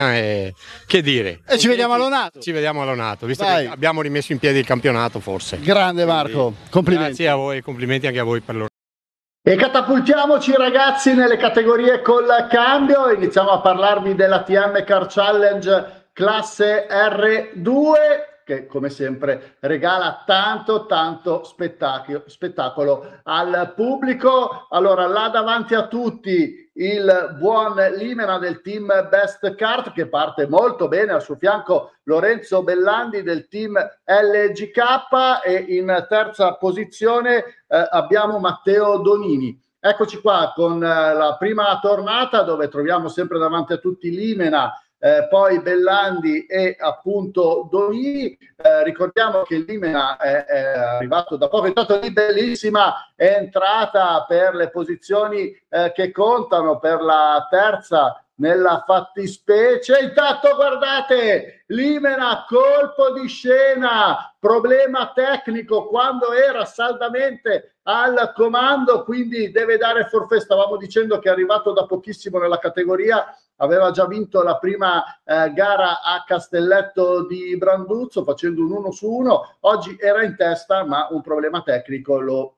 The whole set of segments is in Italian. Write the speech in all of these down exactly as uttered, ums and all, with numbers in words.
Eh, che dire, e ci vediamo a Lonato. Ci vediamo a Lonato, visto Dai. che abbiamo rimesso in piedi il campionato, forse. Grande Marco, Quindi, complimenti. Grazie a voi, complimenti anche a voi per Lonato. E catapultiamoci ragazzi nelle categorie col cambio, iniziamo a parlarvi della T M Car Challenge classe R due che come sempre regala tanto tanto spettacolo, spettacolo al pubblico. Allora là davanti a tutti il buon Limena del team Best Kart che parte molto bene, al suo fianco Lorenzo Bellandi del team L G K e in terza posizione eh, abbiamo Matteo Donini. Eccoci qua con eh, la prima tornata dove troviamo sempre davanti a tutti Limena, eh, poi Bellandi e appunto Donini. Eh, ricordiamo che Limena è, è arrivato da poco, intanto lì bellissima entrata per le posizioni eh, che contano per la terza nella fattispecie. Intanto guardate Limena, colpo di scena, problema tecnico quando era saldamente al comando, quindi deve dare forfait. Stavamo dicendo che è arrivato da pochissimo nella categoria, aveva già vinto la prima eh, gara a Castelletto di Branduzzo facendo un uno su uno, oggi era in testa ma un problema tecnico lo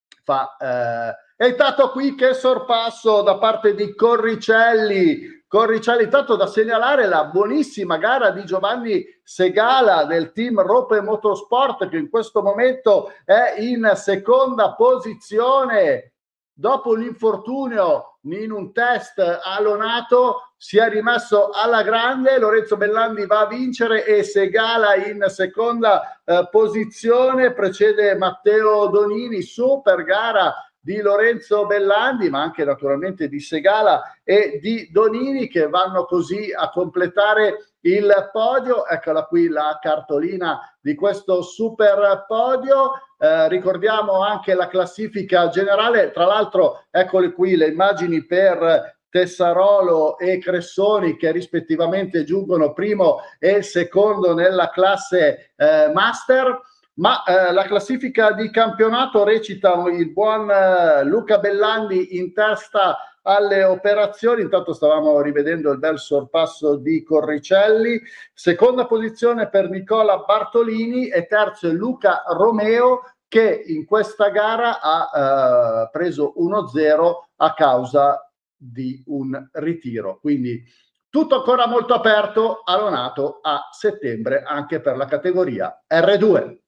fa eh, è intanto qui che sorpasso da parte di Corricelli. Corricelli, intanto da segnalare la buonissima gara di Giovanni Segala del team Rope Motorsport che in questo momento è in seconda posizione. Dopo l'infortunio in un test a Lonato si è rimesso alla grande, Lorenzo Bellandi va a vincere e Segala in seconda eh, posizione, precede Matteo Donini, super gara di Lorenzo Bellandi ma anche naturalmente di Segala e di Donini che vanno così a completare il podio. Eccola qui la cartolina di questo super podio. Eh, ricordiamo anche la classifica generale, tra l'altro eccole qui le immagini per Tessarolo e Cressoni che rispettivamente giungono primo e secondo nella classe eh, master. Ma eh, la classifica di campionato recita il buon eh, Luca Bellandi in testa alle operazioni. Intanto stavamo rivedendo il bel sorpasso di Corricelli, seconda posizione per Nicola Bartolini e terzo è Luca Romeo che in questa gara ha eh, preso uno zero a causa di un ritiro, quindi tutto ancora molto aperto a Lonato a settembre anche per la categoria R due.